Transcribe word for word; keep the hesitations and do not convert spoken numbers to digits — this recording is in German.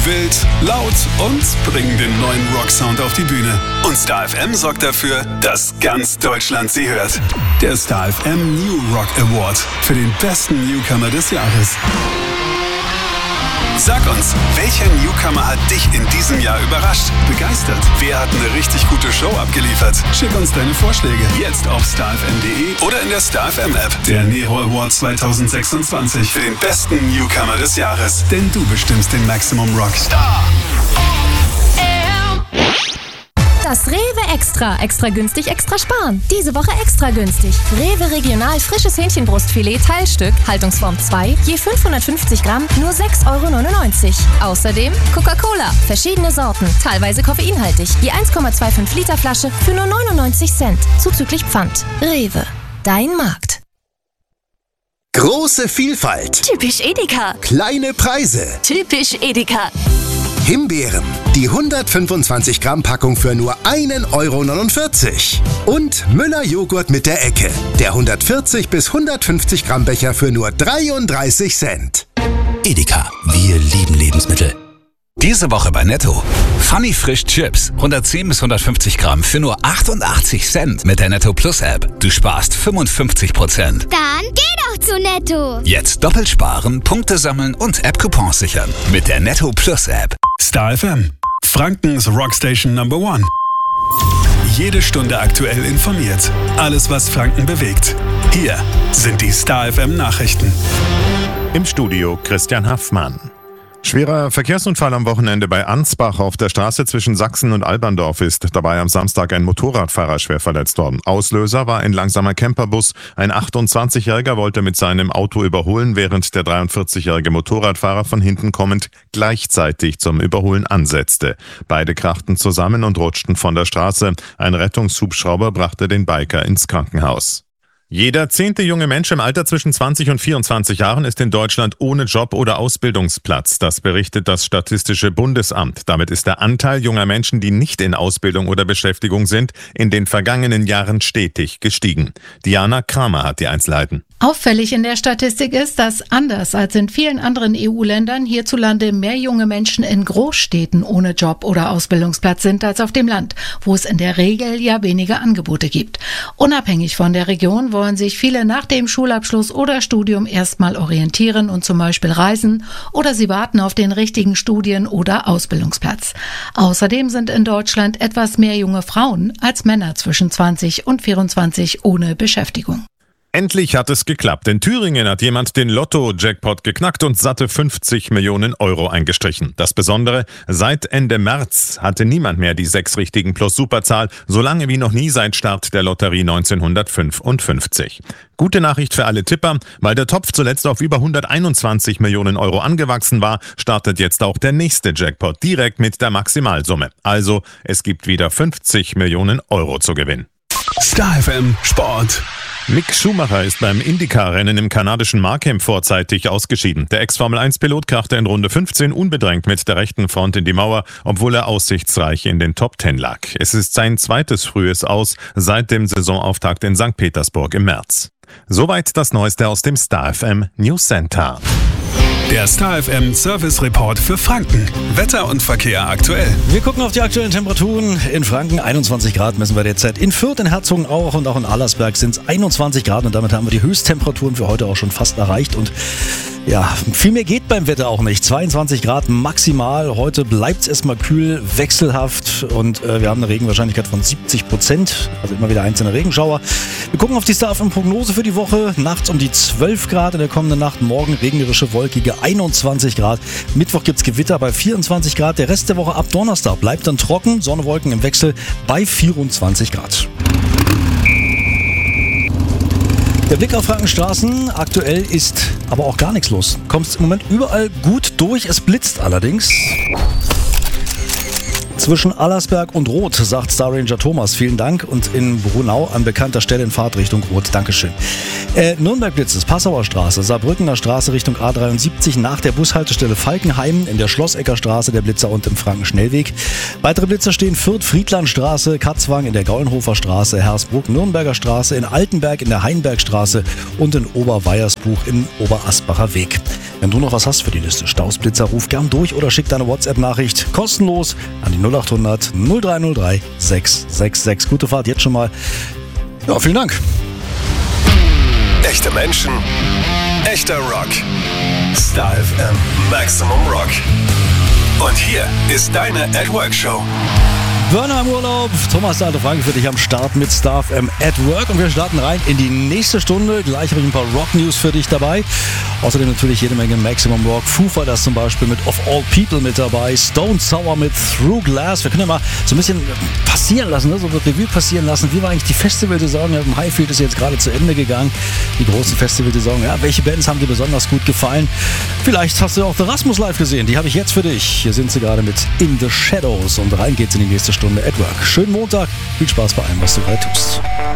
Wild, laut und bringen den neuen Rocksound auf die Bühne. Und Star F M sorgt dafür, dass ganz Deutschland sie hört. Der Star F M New Rock Award für den besten Newcomer des Jahres. Sag uns, welcher Newcomer hat dich in diesem Jahr überrascht, begeistert? Wer hat eine richtig gute Show abgeliefert? Schick uns deine Vorschläge jetzt auf star f m punkt d e oder in der Star F M App. Der Nero Award zwanzig sechsundzwanzig für den besten Newcomer des Jahres. Denn du bestimmst den Maximum Rock. Star Das Rewe Extra. Extra günstig, extra sparen. Diese Woche extra günstig. Rewe Regional frisches Hähnchenbrustfilet Teilstück, Haltungsform zwei, je fünfhundertfünfzig Gramm, nur sechs Euro neunundneunzig. Außerdem Coca-Cola, verschiedene Sorten, teilweise koffeinhaltig, je eins Komma fünfundzwanzig Liter Flasche für nur neunundneunzig Cent, zuzüglich Pfand. Rewe, dein Markt. Große Vielfalt. Typisch Edeka. Kleine Preise. Typisch Edeka. Himbeeren. Die hundertfünfundzwanzig Gramm Packung für nur ein Euro neunundvierzig. Und Müller Joghurt mit der Ecke. Der hundertvierzig bis hundertfünfzig Gramm Becher für nur dreiunddreißig Cent. Edeka. Wir lieben Lebensmittel. Diese Woche bei Netto. Funny Frisch Chips. hundertzehn bis hundertfünfzig Gramm für nur achtundachtzig Cent mit der Netto Plus App. Du sparst fünfundfünfzig Prozent. Dann geh doch zu Netto. Jetzt doppelt sparen, Punkte sammeln und App-Coupons sichern. Mit der Netto Plus App. Star F M. Frankens Rockstation Number One. Jede Stunde aktuell informiert. Alles, was Franken bewegt. Hier sind die Star F M Nachrichten. Im Studio Christian Haffmann. Schwerer Verkehrsunfall am Wochenende bei Ansbach auf der Straße zwischen Sachsen und Alberndorf ist dabei am Samstag ein Motorradfahrer schwer verletzt worden. Auslöser war ein langsamer Camperbus. Ein achtundzwanzigjähriger wollte mit seinem Auto überholen, während der dreiundvierzigjährige Motorradfahrer von hinten kommend gleichzeitig zum Überholen ansetzte. Beide krachten zusammen und rutschten von der Straße. Ein Rettungshubschrauber brachte den Biker ins Krankenhaus. Jeder zehnte junge Mensch im Alter zwischen zwanzig und vierundzwanzig Jahren ist in Deutschland ohne Job oder Ausbildungsplatz. Das berichtet das Statistische Bundesamt. Damit ist der Anteil junger Menschen, die nicht in Ausbildung oder Beschäftigung sind, in den vergangenen Jahren stetig gestiegen. Diana Kramer hat die Einzelheiten. Auffällig in der Statistik ist, dass anders als in vielen anderen E U-Ländern hierzulande mehr junge Menschen in Großstädten ohne Job oder Ausbildungsplatz sind als auf dem Land, wo es in der Regel ja weniger Angebote gibt. Unabhängig von der Region wollen sich viele nach dem Schulabschluss oder Studium erstmal orientieren und zum Beispiel reisen, oder sie warten auf den richtigen Studien- oder Ausbildungsplatz. Außerdem sind in Deutschland etwas mehr junge Frauen als Männer zwischen zwanzig und vierundzwanzig ohne Beschäftigung. Endlich hat es geklappt. In Thüringen hat jemand den Lotto-Jackpot geknackt und satte fünfzig Millionen Euro eingestrichen. Das Besondere, seit Ende März hatte niemand mehr die sechs richtigen plus Superzahl, so lange wie noch nie seit Start der Lotterie neunzehnhundertfünfundfünfzig. Gute Nachricht für alle Tipper, weil der Topf zuletzt auf über hunderteinundzwanzig Millionen Euro angewachsen war, startet jetzt auch der nächste Jackpot direkt mit der Maximalsumme. Also, es gibt wieder fünfzig Millionen Euro zu gewinnen. Star F M Sport. Mick Schumacher ist beim IndyCar-Rennen im kanadischen Markham vorzeitig ausgeschieden. Der Ex-Formel eins Pilot krachte in Runde fünfzehn unbedrängt mit der rechten Front in die Mauer, obwohl er aussichtsreich in den Top zehn lag. Es ist sein zweites frühes Aus seit dem Saisonauftakt in Sankt Petersburg im März. Soweit das Neueste aus dem Star F M News Center. Der Star F M Service Report für Franken. Wetter und Verkehr aktuell. Wir gucken auf die aktuellen Temperaturen. In Franken einundzwanzig Grad messen wir derzeit. In Fürth, in Herzogenaurach und auch in Allersberg sind es einundzwanzig Grad und damit haben wir die Höchsttemperaturen für heute auch schon fast erreicht. Und ja, viel mehr geht beim Wetter auch nicht. zweiundzwanzig Grad maximal. Heute bleibt es erstmal kühl, wechselhaft und äh, wir haben eine Regenwahrscheinlichkeit von siebzig Prozent. Also immer wieder einzelne Regenschauer. Wir gucken auf die Star F M Prognose für die Woche. Nachts um die zwölf Grad in der kommenden Nacht. Morgen regnerische, wolkige einundzwanzig Grad. Mittwoch gibt es Gewitter bei vierundzwanzig Grad. Der Rest der Woche ab Donnerstag bleibt dann trocken. Sonne, Wolken im Wechsel bei vierundzwanzig Grad. Der Blick auf Frankenstraßen, aktuell ist aber auch gar nichts los. Kommt im Moment überall gut durch, es blitzt allerdings. Zwischen Allersberg und Roth, sagt Star Ranger Thomas, vielen Dank. Und in Brunau an bekannter Stelle in Fahrtrichtung Roth, Dankeschön. Äh, Nürnberg blitzt es, Passauer Straße, Saarbrückener Straße Richtung A dreiundsiebzig nach der Bushaltestelle Falkenheim, in der Schlossecker Straße der Blitzer und im Frankenschnellweg. Weitere Blitzer stehen Fürth, Friedlandstraße, Katzwang in der Gaulenhofer Straße, Hersbruck, Nürnberger Straße, in Altenberg in der Heinbergstraße und in Oberweiersbuch im Oberasbacher Weg. Wenn du noch was hast für die Liste Stausblitzer, ruf gern durch oder schick deine WhatsApp-Nachricht kostenlos an die null acht hundert null drei null drei sechs sechs sechs. Gute Fahrt jetzt schon mal. Ja, vielen Dank. Echte Menschen, echter Rock. Star F M Maximum Rock. Und hier ist deine At Work Show. Burner im Urlaub, Thomas der alte Frank für dich am Start mit Star F M at Work und wir starten rein in die nächste Stunde. Gleich habe ich ein paar Rock-News für dich dabei. Außerdem natürlich jede Menge Maximum Rock. Foo Fighters zum Beispiel mit Of All People mit dabei. Stone Sour mit Through Glass. Wir können ja mal so ein bisschen passieren lassen, ne? So eine Revue passieren lassen. Wie war eigentlich die Festivalsaison? Ja, im Highfield ist jetzt gerade zu Ende gegangen. Die großen Festivalsaison. Ja, welche Bands haben dir besonders gut gefallen? Vielleicht hast du auch The Rasmus live gesehen. Die habe ich jetzt für dich. Hier sind sie gerade mit In the Shadows und rein geht's in die nächste Stunde at Work. Schönen Montag. Viel Spaß bei allem, was du gerade tust.